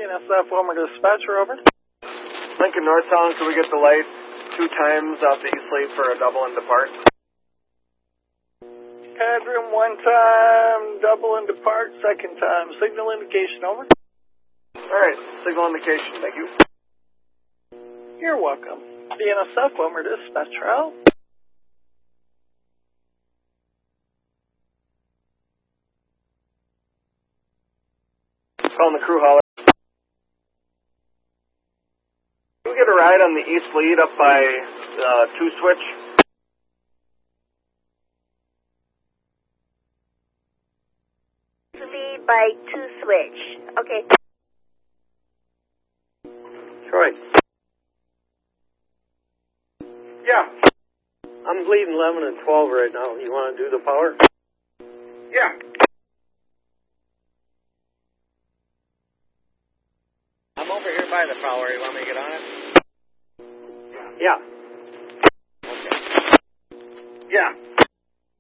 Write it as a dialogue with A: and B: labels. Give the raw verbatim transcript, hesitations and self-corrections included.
A: N S F Homer Dispatcher, over.
B: Lincoln Northbound, could we get the light two times off the east lead for a double and depart?
A: Headroom one time, double and depart, second time. Signal indication, over.
B: Alright, signal indication, thank you.
A: You're welcome. D N S F Homer Dispatcher, out.
B: Calling the crew holler. Can we get a ride on the east lead up by uh, two switch?
C: Lead by two switch. Okay.
B: Troy.
D: Yeah.
B: I'm bleeding eleven and twelve right now. You want to do the power?
D: Yeah.
E: I'm over here by the power. You want me to get on it?
B: Yeah.
E: Okay.
D: Yeah.